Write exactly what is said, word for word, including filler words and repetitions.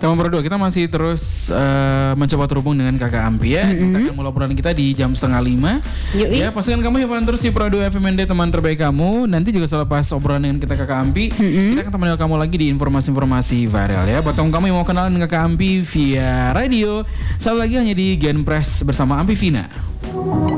Teman berdua, kita masih terus uh, mencoba terhubung dengan Kakak Ampi ya. Mm-hmm. Kita akan mulai obrolan kita di jam setengah lima. Yui. Ya, pastikan kamu hebat terus di Prado F M N D, teman terbaik kamu. Nanti juga selepas obrolan dengan kita Kakak Ampi, mm-hmm. kita akan temani kamu lagi di informasi-informasi viral ya. Buat kamu yang mau kenalan dengan Kakak Ampi via radio, selalu lagi hanya di Gen Press bersama Ampi Vina.